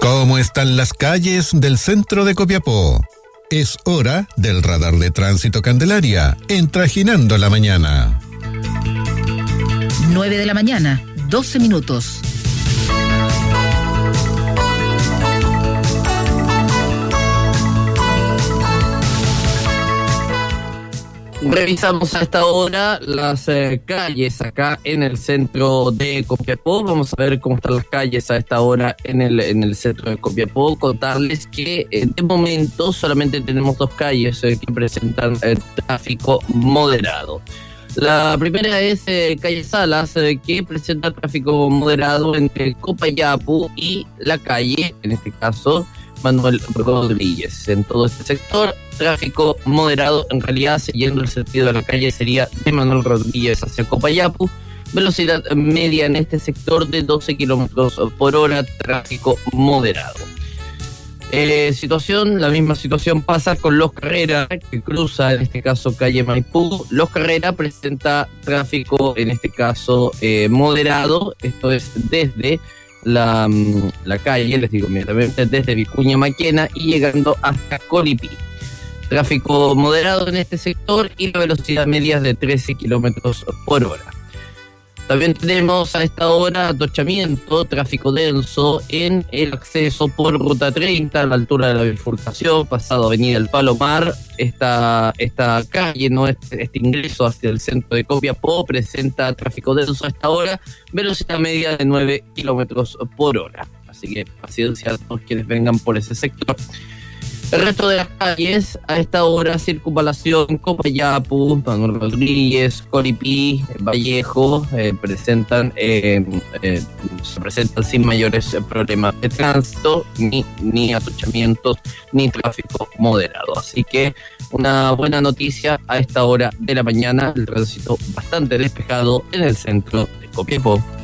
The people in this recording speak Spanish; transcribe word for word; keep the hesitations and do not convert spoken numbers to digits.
¿Cómo están las calles del centro de Copiapó? Es hora del radar de tránsito Candelaria, en Trajinando la Mañana. nueve de la mañana, doce minutos. Revisamos a esta hora las eh, calles acá en el centro de Copiapó. Vamos a ver cómo están las calles a esta hora en el, en el centro de Copiapó. Contarles que eh, de momento solamente tenemos dos calles eh, que presentan eh, tráfico moderado. La primera es eh, calle Salas, eh, que presenta tráfico moderado entre Copayapu y la calle, en este caso, Manuel Rodríguez. En todo este sector, tráfico moderado, en realidad, siguiendo el sentido de la calle, sería de Manuel Rodríguez hacia Copayapu. Velocidad media en este sector de doce kilómetros por hora, tráfico moderado. Eh, situación, la misma situación pasa con Los Carrera, que cruza en este caso calle Maipú. Los Carrera presenta tráfico, en este caso eh, moderado, esto es desde la, la calle, les digo inmediatamente, desde Vicuña Maquena y llegando hasta Colipí. Tráfico moderado en este sector y la velocidad media es de trece kilómetros por hora. También tenemos a esta hora atochamiento, tráfico denso en el acceso por Ruta treinta a la altura de la bifurcación, pasado Avenida El Palomar. Esta, esta calle, no este, este ingreso hacia el centro de Copiapó, presenta tráfico denso a esta hora, velocidad media de nueve kilómetros por hora. Así que paciencia a todos quienes vengan por ese sector. El resto de las calles, a esta hora, Circunvalación, Copayapu, Manuel Rodríguez, Colipí, Vallejo, eh, presentan, eh, eh, se presentan sin mayores problemas de tránsito, ni, ni atochamientos, ni tráfico moderado. Así que una buena noticia a esta hora de la mañana, el tránsito bastante despejado en el centro de Copiapó.